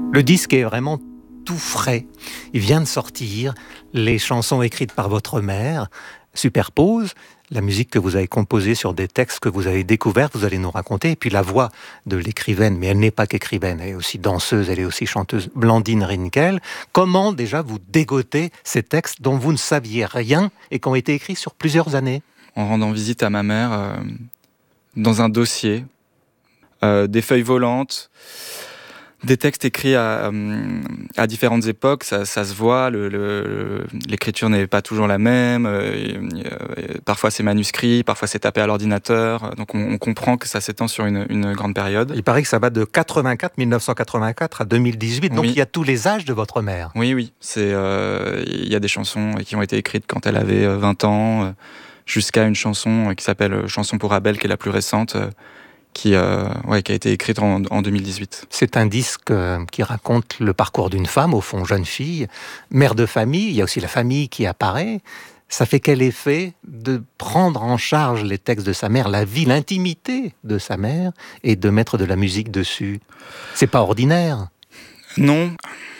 Le disque est vraiment tout frais. Il vient de sortir. Les chansons écrites par votre mère superposent la musique que vous avez composée sur des textes que vous avez découverts, vous allez nous raconter, et puis la voix de l'écrivaine, mais elle n'est pas qu'écrivaine, elle est aussi danseuse, elle est aussi chanteuse, Blandine Rinkel. Comment déjà vous dégotez ces textes dont vous ne saviez rien et qui ont été écrits sur plusieurs années? En rendant visite à ma mère, dans un dossier, des feuilles volantes, des textes écrits à différentes époques, ça se voit, l'écriture n'est pas toujours la même, parfois c'est manuscrit, parfois c'est tapé à l'ordinateur, donc on comprend que ça s'étend sur une grande période. Il paraît que ça va de 1984 à 2018, donc oui. Il y a tous les âges de votre mère. Oui, il y a des chansons qui ont été écrites quand elle avait 20 ans, jusqu'à une chanson qui s'appelle « Chanson pour Abel », qui est la plus récente, qui a été écrite en 2018. C'est un disque qui raconte le parcours d'une femme, au fond jeune fille, mère de famille, il y a aussi la famille qui apparaît. Ça fait quel effet de prendre en charge les textes de sa mère, la vie, l'intimité de sa mère, et de mettre de la musique dessus? C'est pas ordinaire. Non.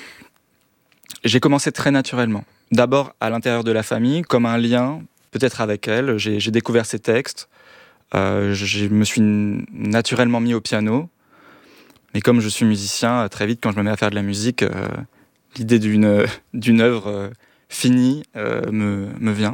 J'ai commencé très naturellement. D'abord à l'intérieur de la famille, comme un lien, peut-être avec elle. J'ai découvert ses textes. Je me suis naturellement mis au piano, mais comme je suis musicien, très vite quand je me mets à faire de la musique, l'idée d'une œuvre finie me vient.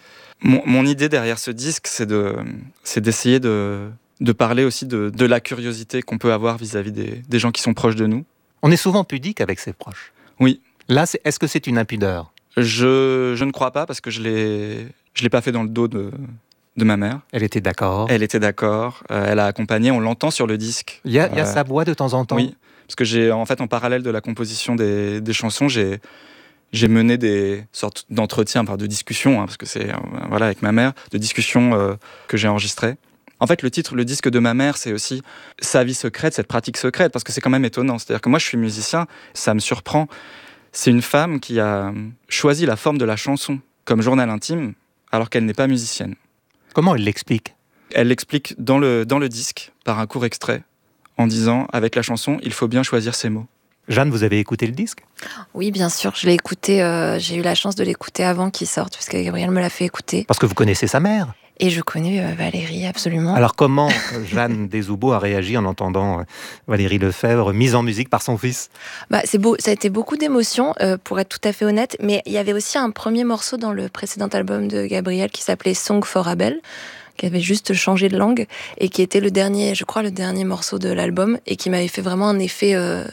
Mon idée derrière ce disque, c'est d'essayer de parler aussi de la curiosité qu'on peut avoir vis-à-vis des gens qui sont proches de nous. On est souvent pudique avec ses proches. Oui. Là, est-ce que c'est une impudeur? Je ne crois pas, parce que je l'ai pas fait dans le dos de ma mère. Elle était d'accord. Elle était d'accord. Elle a accompagné. On l'entend sur le disque. Il y a sa voix de temps en temps. Oui, parce que en parallèle de la composition des chansons, j'ai mené des sortes d'entretiens, de discussions, parce que c'est avec ma mère, de discussions que j'ai enregistrées. En fait, le disque de ma mère, c'est aussi sa vie secrète, cette pratique secrète, parce que c'est quand même étonnant. C'est-à-dire que moi, je suis musicien, ça me surprend. C'est une femme qui a choisi la forme de la chanson comme journal intime, alors qu'elle n'est pas musicienne. Comment elle l'explique? Elle l'explique dans le disque, par un court extrait, en disant, avec la chanson, il faut bien choisir ses mots. Jeanne, vous avez écouté le disque? Oui, bien sûr, je l'ai écouté. J'ai eu la chance de l'écouter avant qu'il sorte, parce que Gabriel me l'a fait écouter. Parce que vous connaissez sa mère? Et je connais Valérie, absolument. Alors comment Jeanne Desoubeaux a réagi en entendant Valérie Lefebvre mise en musique par son fils? C'est beau, ça a été beaucoup d'émotions, pour être tout à fait honnête, mais il y avait aussi un premier morceau dans le précédent album de Gabriel qui s'appelait Song for Abel, qui avait juste changé de langue, et qui était le dernier morceau de l'album, et qui m'avait fait vraiment un effet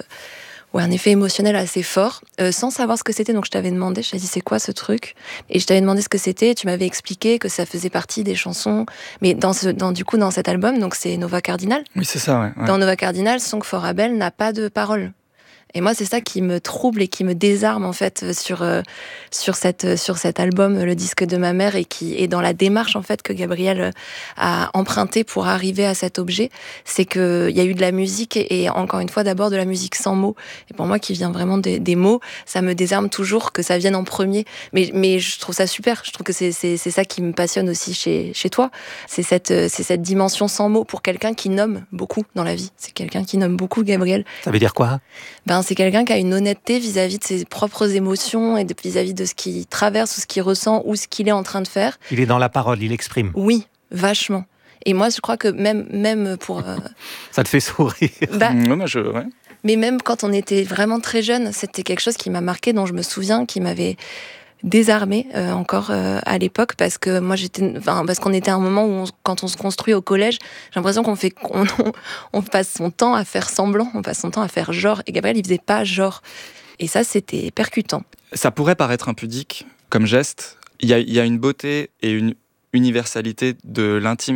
émotionnel assez fort, sans savoir ce que c'était. Donc je t'avais demandé, je t'ai dit c'est quoi ce truc, et je t'avais demandé ce que c'était, et tu m'avais expliqué que ça faisait partie des chansons, mais dans cet album, donc c'est Nova Cardinal. Oui, c'est ça, ouais. Dans Nova Cardinal, Song for Abel n'a pas de paroles. Et moi, c'est ça qui me trouble et qui me désarme, en fait, sur cet album, le disque de ma mère, et qui est dans la démarche, en fait, que Gabriel a empruntée pour arriver à cet objet. C'est qu'il y a eu de la musique, et encore une fois, d'abord de la musique sans mots. Et pour moi, qui vient vraiment des mots, ça me désarme toujours que ça vienne en premier. Mais je trouve ça super. Je trouve que c'est ça qui me passionne aussi chez toi. C'est cette dimension sans mots pour quelqu'un qui nomme beaucoup dans la vie. C'est quelqu'un qui nomme beaucoup, Gabriel. Ça veut dire quoi? C'est quelqu'un qui a une honnêteté vis-à-vis de ses propres émotions et vis-à-vis de ce qu'il traverse ou ce qu'il ressent ou ce qu'il est en train de faire. Il est dans la parole, il exprime. Oui, vachement. Et moi, je crois que même pour... Ça te fait sourire. Ouais. Mais même quand on était vraiment très jeune, c'était quelque chose qui m'a marqué, dont je me souviens, qui m'avait désarmée encore à l'époque, parce que moi parce qu'on était à un moment où quand on se construit au collège, j'ai l'impression qu'on passe son temps à faire semblant, on passe son temps à faire genre, et Gabriel il faisait pas genre, et ça c'était percutant. Ça pourrait paraître impudique comme geste. Il y a une beauté et une universalité de l'intime